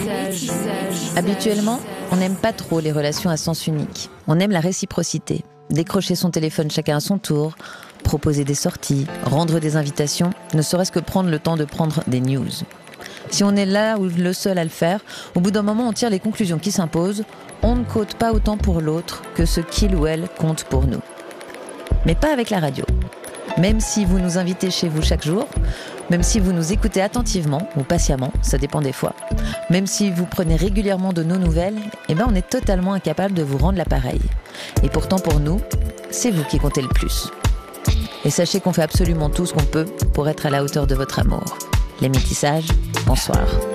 Habituellement, on n'aime pas trop les relations à sens unique. On aime la réciprocité. Décrocher son téléphone chacun à son tour, proposer des sorties, rendre des invitations, ne serait-ce que prendre le temps de prendre des news. Si on est là ou le seul à le faire, au bout d'un moment on tire les conclusions qui s'imposent. On ne compte pas autant pour l'autre que ce qu'il ou elle compte pour nous. Mais pas avec la radio. Même si vous nous invitez chez vous chaque jour, même si vous nous écoutez attentivement ou patiemment, ça dépend des fois, même si vous prenez régulièrement de nos nouvelles, on est totalement incapable de vous rendre l'appareil. Et pourtant pour nous, c'est vous qui comptez le plus. Et sachez qu'on fait absolument tout ce qu'on peut pour être à la hauteur de votre amour. Les métissages, bonsoir.